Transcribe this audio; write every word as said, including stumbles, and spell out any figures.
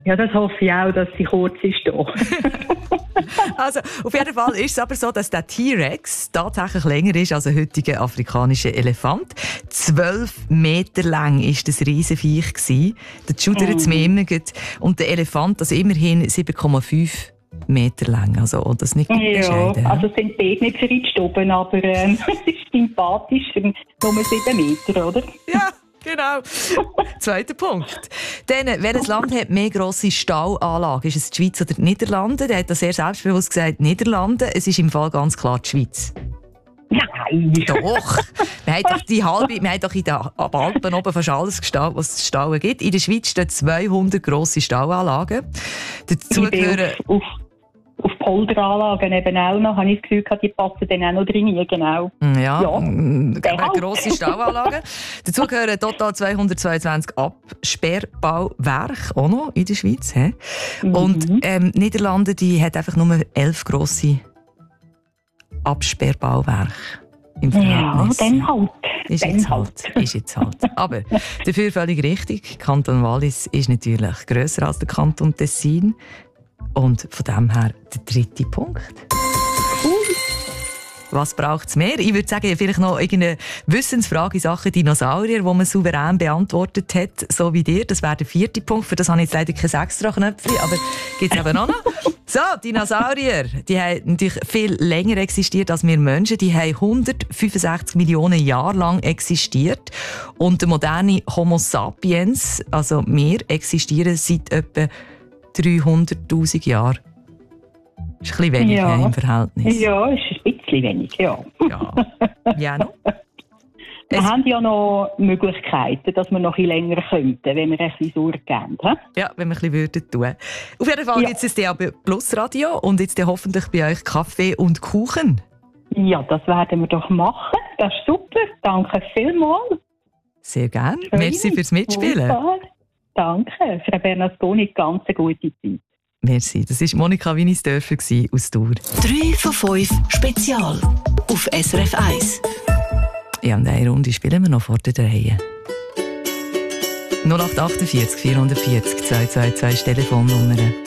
Ja, das hoffe ich auch, dass sie kurz ist. Also, auf jeden Fall ist es aber so, dass der T-Rex tatsächlich länger ist als ein heutiger afrikanischer Elefant. Zwölf Meter lang war das Riesenviech gewesen. Der schudert es mir immer gut. Und der Elefant, also immerhin sieben Komma fünf Meter lang. Also, oh, das nicht Ja, bescheiden. also es sind beide nicht verrutscht oben, aber ähm, es ist sympathisch für nur sieben Meter, oder? Ja. Genau. Zweiter Punkt. Dann, welches Land hat mehr grosse Stallanlagen? Ist es die Schweiz oder die Niederlande? Der hat das sehr selbstbewusst gesagt, Niederlande. Es ist im Fall ganz klar die Schweiz. Nein. Doch. Wir haben doch, die halbe, wir haben doch in den Alpen oben fast alles gestallt, was es zu stallen gibt. In der Schweiz stehen zweihundert grosse Stallanlagen. Dazu gehören... Auf, auf Polderanlagen eben auch noch, habe ich das Gefühl, die passen dann auch noch drin, genau. Ja, ja. Eine grosse Stallanlagen. Dazu gehören total zweihundertzweiundzwanzig Absperrbauwerke, auch noch in der Schweiz. He? Mhm. Und ähm, Niederlande, die hat einfach nur elf grosse Absperrbauwerke. Im ja, dann halt. Ist dann jetzt halt. halt. Ist jetzt halt. Aber dafür völlig richtig. Kanton Wallis ist natürlich grösser als der Kanton Tessin. Und von dem her der dritte Punkt. Was braucht es mehr? Ich würde sagen, vielleicht noch irgendeine Wissensfrage in Sachen Dinosaurier, die man souverän beantwortet hat, so wie dir. Das wäre der vierte Punkt. Für das habe ich jetzt leider kein Extra-Knöpfchen, aber gibt es eben auch noch. So, Dinosaurier, die haben natürlich viel länger existiert als wir Menschen. Die haben hundertfünfundsechzig Millionen Jahre lang existiert. Und der moderne Homo sapiens, also wir, existieren seit etwa dreihunderttausend Jahren. Das ist ein bisschen wenig ja. im Verhältnis. Ja, ist ein bisschen wenig, ja. Ja, ja noch. Wir Es haben ja noch Möglichkeiten, dass wir noch ein bisschen länger könnten, wenn wir ein bisschen Sorge geben. He? Ja, wenn wir ein bisschen würden tun. Auf jeden Fall Ja. gibt es D A B Plus Radio und jetzt hoffentlich bei euch Kaffee und Kuchen. Ja, das werden wir doch machen. Das ist super. Danke vielmals. Sehr gerne. Merci fürs Mitspielen. Wunderbar. Danke. Frau Bernasconi, ganz eine gute Zeit. Merci. Das war Monika Winisdörfer aus Thur. drei von fünf Spezial auf S R F eins. Ja, und eine Runde spielen wir noch vor der Reihe. null acht acht vier, vierhundertvierzig, zweihundertzweiundzwanzig ist die Telefonnummer.